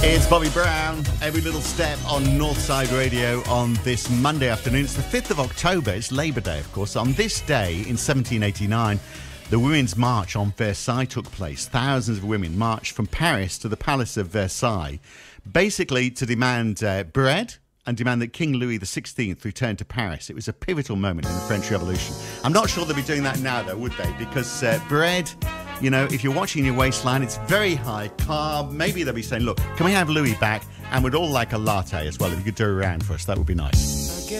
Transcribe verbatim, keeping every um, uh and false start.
It's Bobby Brown, Every Little Step on Northside Radio on this Monday afternoon. It's the fifth of October, it's Labour Day, of course. On this day in seventeen eighty-nine, the Women's March on Versailles took place. Thousands of women marched from Paris to the Palace of Versailles, basically to demand uh, bread and demand that King Louis the sixteenth return to Paris. It was a pivotal moment in the French Revolution. I'm not sure they'll be doing that now, though, would they? Because uh, bread... You know, if you're watching your waistline, it's very high carb. Maybe they'll be saying, look, can we have Louis back? And we'd all like a latte as well. If you could do a round for us, that would be nice.